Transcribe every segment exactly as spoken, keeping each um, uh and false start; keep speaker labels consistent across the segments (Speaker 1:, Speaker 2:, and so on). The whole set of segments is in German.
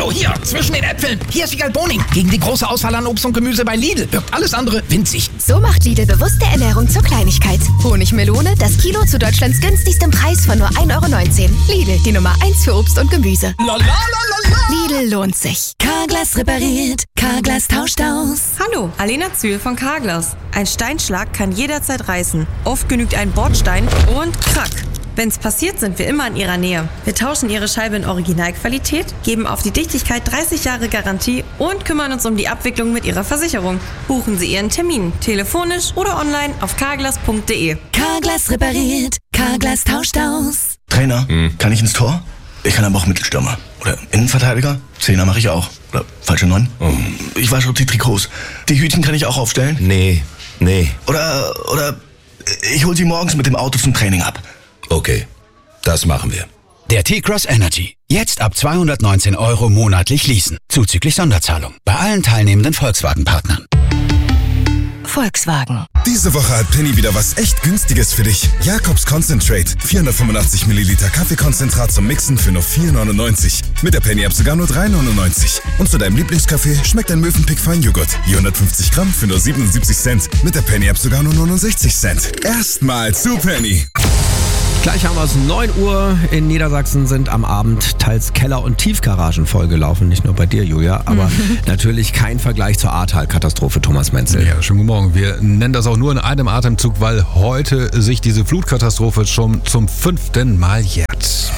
Speaker 1: Hallo, hier, zwischen den Äpfeln. Hier ist Wiegald Boning. Gegen die große Auswahl an Obst und Gemüse bei Lidl wirkt alles andere winzig.
Speaker 2: So macht Lidl bewusste Ernährung zur Kleinigkeit. Honigmelone, das Kilo zu Deutschlands günstigstem Preis von nur ein Euro neunzehn. Lidl, die Nummer eins für Obst und Gemüse.
Speaker 1: La, la, la, la, la.
Speaker 2: Lidl lohnt sich. Carglass repariert, Carglass tauscht aus.
Speaker 3: Hallo, Alena Zühl von Carglass. Ein Steinschlag kann jederzeit reißen. Oft genügt ein Bordstein und krack. Wenn's passiert, sind wir immer in Ihrer Nähe. Wir tauschen Ihre Scheibe in Originalqualität, geben auf die Dichtigkeit dreißig Jahre Garantie und kümmern uns um die Abwicklung mit Ihrer Versicherung. Buchen Sie Ihren Termin, telefonisch oder online auf carglass punkt de.
Speaker 2: Carglass repariert, Carglass tauscht aus.
Speaker 4: Trainer, hm. kann ich ins Tor? Ich kann aber auch Mittelstürmer. Oder Innenverteidiger? Zehner mache ich auch. Oder falsche Neun? Oh. Ich wasche die Trikots. Die Hütchen kann ich auch aufstellen?
Speaker 5: Nee, nee.
Speaker 4: Oder, oder ich hol sie morgens mit dem Auto zum Training ab.
Speaker 5: Okay, das machen wir.
Speaker 6: Der T-Cross Energy. Jetzt ab zweihundertneunzehn Euro monatlich leasen. Zuzüglich Sonderzahlung. Bei allen teilnehmenden Volkswagen-Partnern.
Speaker 2: Volkswagen.
Speaker 7: Diese Woche hat Penny wieder was echt Günstiges für dich. Jakobs Concentrate. vierhundertfünfundachtzig Milliliter Kaffeekonzentrat zum Mixen für nur vier neunundneunzig. Mit der Penny-App sogar nur drei neunundneunzig. Und zu deinem Lieblingskaffee schmeckt ein Mövenpick Feinjoghurt. vierhundertfünfzig Gramm für nur siebenundsiebzig Cent. Mit der Penny-App sogar nur neunundsechzig Cent. Erstmal zu Penny.
Speaker 8: Gleich haben wir es, neun Uhr. In Niedersachsen sind am Abend teils Keller- und Tiefgaragen vollgelaufen. Nicht nur bei dir, Julia, aber natürlich kein Vergleich zur Ahrtal-Katastrophe, Thomas Menzel.
Speaker 9: Ja, schönen guten Morgen. Wir nennen das auch nur in einem Atemzug, weil heute sich diese Flutkatastrophe schon zum fünften Mal jährt.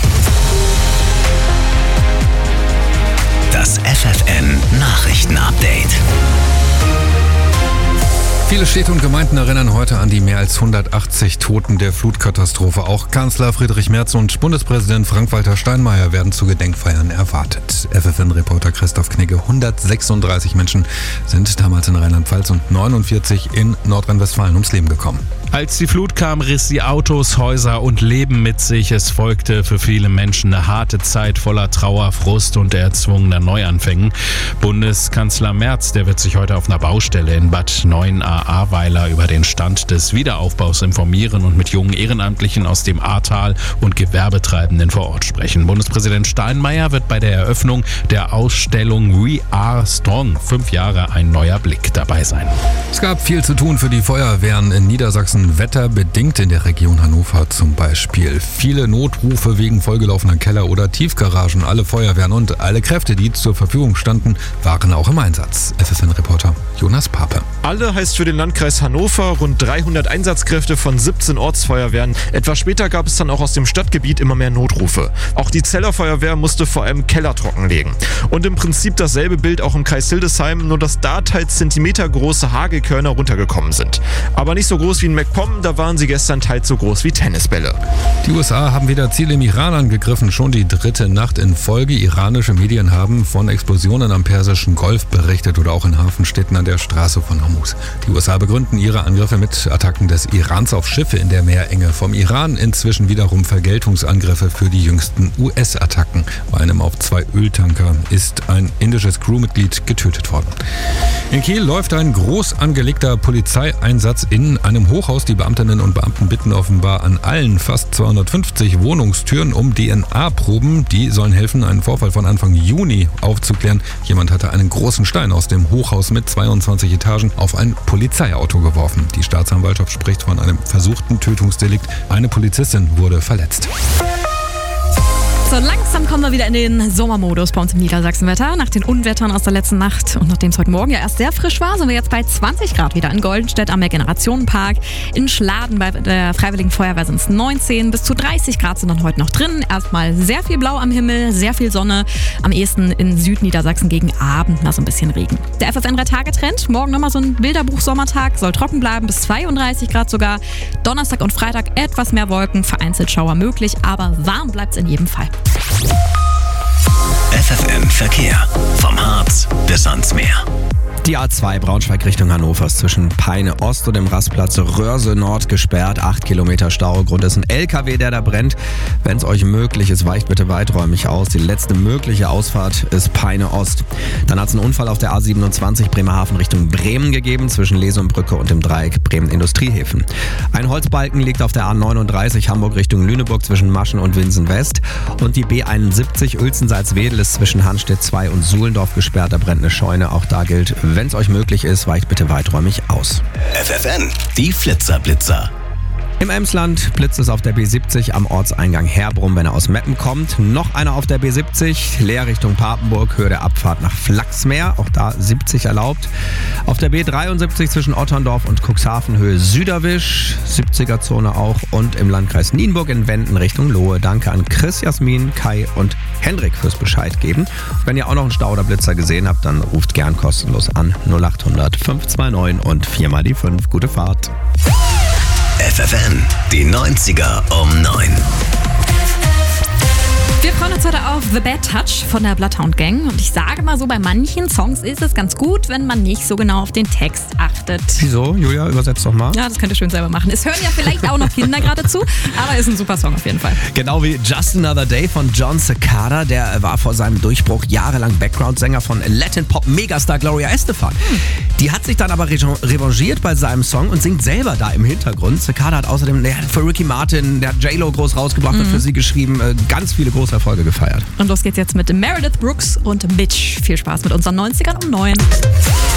Speaker 6: Das F F N-Nachrichten-Update.
Speaker 9: Viele Städte und Gemeinden erinnern heute an die mehr als hundertachtzig Toten der Flutkatastrophe. Auch Kanzler Friedrich Merz und Bundespräsident Frank-Walter Steinmeier werden zu Gedenkfeiern erwartet. F F N-Reporter Christoph Knigge. hundertsechsunddreißig Menschen sind damals in Rheinland-Pfalz und neunundvierzig in Nordrhein-Westfalen ums Leben gekommen.
Speaker 10: Als die Flut kam, riss sie Autos, Häuser und Leben mit sich. Es folgte für viele Menschen eine harte Zeit voller Trauer, Frust und erzwungener Neuanfängen. Bundeskanzler Merz, der wird sich heute auf einer Baustelle in Bad Neuenahr-Ahrweiler über den Stand des Wiederaufbaus informieren und mit jungen Ehrenamtlichen aus dem Ahrtal und Gewerbetreibenden vor Ort sprechen. Bundespräsident Steinmeier wird bei der Eröffnung der Ausstellung We Are Strong, fünf Jahre ein neuer Blick, dabei sein.
Speaker 9: Es gab viel zu tun für die Feuerwehren in Niedersachsen. Wetterbedingt in der Region Hannover zum Beispiel. Viele Notrufe wegen vollgelaufener Keller- oder Tiefgaragen. Alle Feuerwehren und alle Kräfte, die zur Verfügung standen, waren auch im Einsatz. F F N-Reporter Jonas Pape.
Speaker 11: Alle heißt für den Landkreis Hannover rund dreihundert Einsatzkräfte von siebzehn Ortsfeuerwehren. Etwas später gab es dann auch aus dem Stadtgebiet immer mehr Notrufe. Auch die Zeller Feuerwehr musste vor allem Keller trockenlegen. Und im Prinzip dasselbe Bild auch im Kreis Hildesheim, nur dass da teils zentimetergroße Hagelkörner runtergekommen sind. Aber nicht so groß wie in MacPom, da waren sie gestern teils so groß wie Tennisbälle.
Speaker 9: Die U S A haben wieder Ziele im Iran angegriffen, schon die dritte Nacht in Folge. Iranische Medien haben von Explosionen am Persischen Golf berichtet oder auch in Hafenstädten an der Straße von Hormuz. Die U S A begründen ihre Angriffe mit Attacken des Irans auf Schiffe in der Meerenge. Vom Iran inzwischen wiederum Vergeltungsangriffe für die jüngsten U S-Attacken. Bei einem auf zwei Öltanker ist ein indisches Crewmitglied getötet worden. In Kiel läuft ein groß angelegter Polizeieinsatz in einem Hochhaus. Die Beamtinnen und Beamten bitten offenbar an allen fast zweihundertfünfzig Wohnungstüren um D N A-Proben. Die sollen helfen, einen Vorfall von Anfang Juni aufzuklären. Jemand hatte einen großen Stein aus dem Hochhaus mit zweiundzwanzig Etagen auf ein Polizeiauto geworfen. Die Staatsanwaltschaft spricht von einem versuchten Tötungsdelikt. Eine Polizistin wurde verletzt.
Speaker 12: So, langsam kommen wir wieder in den Sommermodus bei uns im Niedersachsenwetter. Nach den Unwettern aus der letzten Nacht und nachdem es heute Morgen ja erst sehr frisch war, sind wir jetzt bei zwanzig Grad wieder in Goldenstedt am Generationenpark. In Schladen bei der Freiwilligen Feuerwehr sind es neunzehn, bis zu dreißig Grad sind dann heute noch drin. Erstmal sehr viel Blau am Himmel, sehr viel Sonne. Am ehesten in Südniedersachsen gegen Abend mal so ein bisschen Regen. Der F F N-drei-Tage-Trend, morgen nochmal so ein Bilderbuch-Sommertag, soll trocken bleiben, bis zweiunddreißig Grad sogar. Donnerstag und Freitag etwas mehr Wolken, vereinzelt Schauer möglich, aber warm bleibt es in jedem Fall.
Speaker 6: F F N Verkehr. Vom Harz bis ans Meer.
Speaker 8: Die A zwei Braunschweig Richtung Hannover ist zwischen Peine Ost und dem Rastplatz Röhrse Nord gesperrt. Acht Kilometer Stau. Grund ist ein L K W, der da brennt. Wenn es euch möglich ist, weicht bitte weiträumig aus. Die letzte mögliche Ausfahrt ist Peine Ost. Dann hat es einen Unfall auf der A siebenundzwanzig Bremerhaven Richtung Bremen gegeben, zwischen Lesumbrücke und dem Dreieck Bremen-Industriehäfen. Ein Holzbalken liegt auf der A neununddreißig Hamburg Richtung Lüneburg zwischen Maschen und Winsen West. Und die B einundsiebzig Uelzen-Salzwedel ist zwischen Hanstedt zwei und Suhlendorf gesperrt. Da brennt eine Scheune. Auch da gilt, wenn es euch möglich ist, weicht bitte weiträumig aus.
Speaker 13: F F N, die Flitzer-Blitzer.
Speaker 8: Im Emsland blitzt es auf der B siebzig am Ortseingang Herbrum, wenn er aus Meppen kommt. Noch einer auf der B siebzig, leer Richtung Papenburg, Höhe der Abfahrt nach Flachsmeer. Auch da siebzig erlaubt. Auf der B dreiundsiebzig zwischen Otterndorf und Cuxhaven, Höhe Süderwisch, siebziger-Zone auch. Und im Landkreis Nienburg in Wenden Richtung Lohe. Danke an Chris, Jasmin, Kai und Hendrik fürs Bescheid geben. Wenn ihr auch noch einen Stau oder Blitzer gesehen habt, dann ruft gern kostenlos an null acht hundert fünf zwei neun und viermal die fünf. Gute Fahrt.
Speaker 13: F F N, die neunziger um neun.
Speaker 12: Wir freuen uns heute auf The Bad Touch von der Bloodhound Gang. Und ich sage mal so, bei manchen Songs ist es ganz gut, wenn man nicht so genau auf den Text achtet.
Speaker 8: Wieso? Julia, übersetzt doch mal.
Speaker 12: Ja, das könnt ihr schön selber machen. Es hören ja vielleicht auch noch Kinder gerade zu, aber ist ein super Song auf jeden Fall.
Speaker 8: Genau wie Just Another Day von John Cicada. Der war vor seinem Durchbruch jahrelang Background-Sänger von Latin-Pop-Megastar Gloria Estefan. Die hat sich dann aber revanchiert bei seinem Song und singt selber da im Hintergrund. Cicada hat außerdem der hat für Ricky Martin, der hat J-Lo groß rausgebracht und mhm. für sie geschrieben, ganz viele große Erfolge gefeiert.
Speaker 12: Und los geht's jetzt mit Meredith Brooks und Bitch. Viel Spaß mit unseren neunzigern um neun.